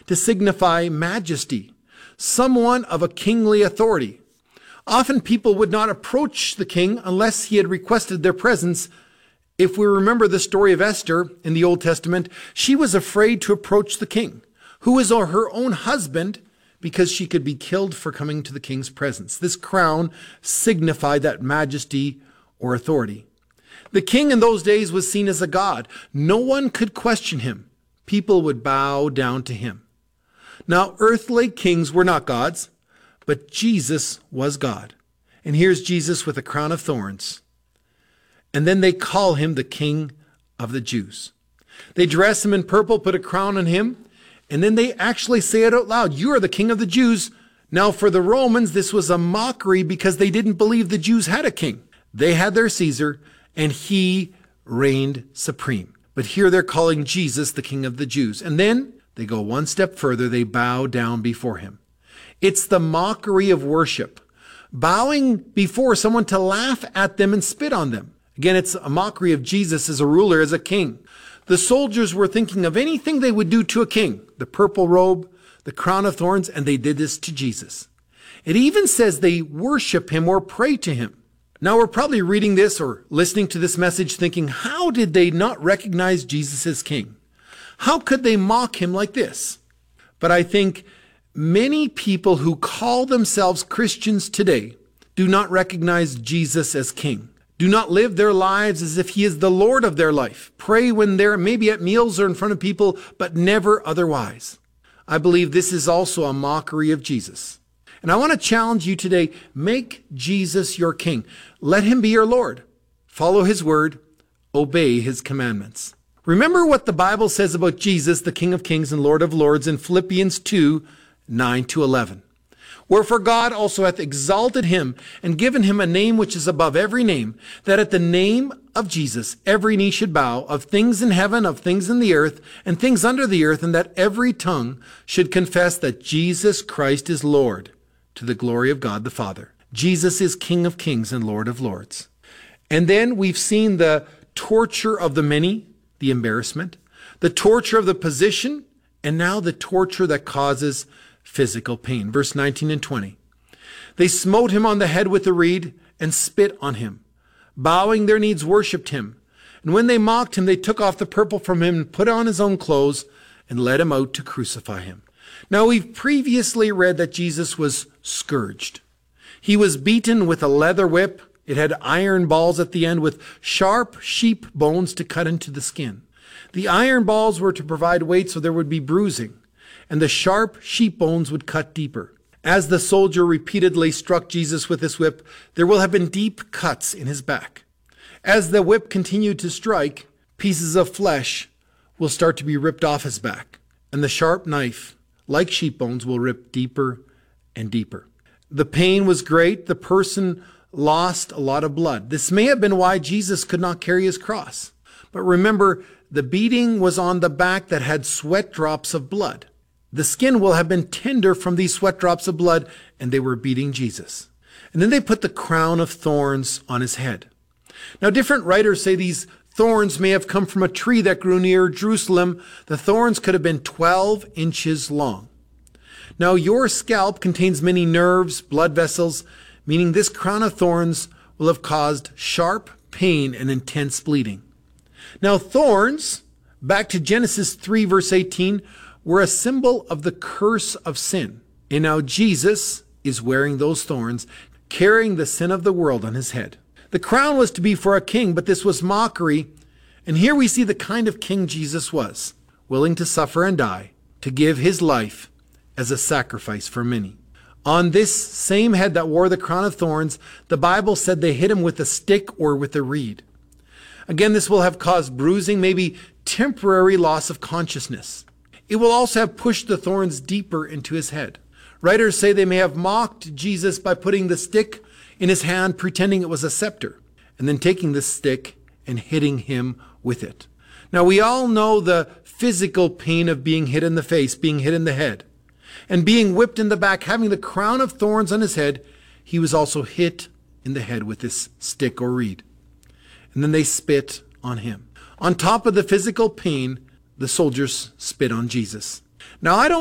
to signify majesty, someone of a kingly authority. Often people would not approach the king unless he had requested their presence. If we remember the story of Esther in the Old Testament, she was afraid to approach the king, who was her own husband, because she could be killed for coming to the king's presence. This crown signified that majesty or authority. The king in those days was seen as a god. No one could question him. People would bow down to him. Now, earthly kings were not gods, but Jesus was God. And here's Jesus with a crown of thorns. And then they call him the King of the Jews. They dress him in purple, put a crown on him, and then they actually say it out loud. You are the King of the Jews. Now, for the Romans, this was a mockery because they didn't believe the Jews had a king. They had their Caesar, and he reigned supreme. But here they're calling Jesus the King of the Jews. And then they go one step further. They bow down before him. It's the mockery of worship, bowing before someone to laugh at them and spit on them. Again, it's a mockery of Jesus as a ruler, as a king. The soldiers were thinking of anything they would do to a king, the purple robe, the crown of thorns, and they did this to Jesus. It even says they worship him or pray to him. Now, we're probably reading this or listening to this message thinking, how did they not recognize Jesus as king? How could they mock him like this? But I think many people who call themselves Christians today do not recognize Jesus as king, do not live their lives as if he is the Lord of their life, pray when they're maybe at meals or in front of people, but never otherwise. I believe this is also a mockery of Jesus. And I want to challenge you today, make Jesus your king. Let him be your Lord. Follow his word, obey his commandments. Remember what the Bible says about Jesus, the King of Kings and Lord of Lords, in Philippians 2:9-11. Wherefore God also hath exalted him and given him a name which is above every name, that at the name of Jesus every knee should bow, of things in heaven, of things in the earth, and things under the earth, and that every tongue should confess that Jesus Christ is Lord, to the glory of God the Father. Jesus is King of Kings and Lord of Lords. And then we've seen the torture of the many, the embarrassment, the torture of the position, and now the torture that causes physical pain. Verse 19 and 20. They smote him on the head with a reed and spit on him. Bowing their knees worshipped him. And when they mocked him, they took off the purple from him and put on his own clothes and led him out to crucify him. Now, we've previously read that Jesus was scourged. He was beaten with a leather whip. It had iron balls at the end with sharp sheep bones to cut into the skin. The iron balls were to provide weight so there would be bruising, and the sharp sheep bones would cut deeper. As the soldier repeatedly struck Jesus with his whip, there will have been deep cuts in his back. As the whip continued to strike, pieces of flesh will start to be ripped off his back, and the sharp knife, like sheep bones, will rip deeper and deeper. The pain was great. The person lost a lot of blood. This may have been why Jesus could not carry his cross. But remember, the beating was on the back that had sweat drops of blood. The skin will have been tender from these sweat drops of blood, and they were beating Jesus. And then they put the crown of thorns on his head. Now, different writers say these thorns may have come from a tree that grew near Jerusalem. The thorns could have been 12 inches long. Now, your scalp contains many nerves, blood vessels, meaning this crown of thorns will have caused sharp pain and intense bleeding. Now, thorns, back to Genesis 3, verse 18, were a symbol of the curse of sin. And now Jesus is wearing those thorns, carrying the sin of the world on his head. The crown was to be for a king, but this was mockery. And here we see the kind of king Jesus was, willing to suffer and die, to give his life as a sacrifice for many. On this same head that wore the crown of thorns, the Bible said they hit him with a stick or with a reed. Again, this will have caused bruising, maybe temporary loss of consciousness. It will also have pushed the thorns deeper into his head. Writers say they may have mocked Jesus by putting the stick in his hand, pretending it was a scepter, and then taking the stick and hitting him with it. Now, we all know the physical pain of being hit in the face, being hit in the head, and being whipped in the back, having the crown of thorns on his head. He was also hit in the head with this stick or reed. And then they spit on him. On top of the physical pain, the soldiers spit on Jesus. Now, I don't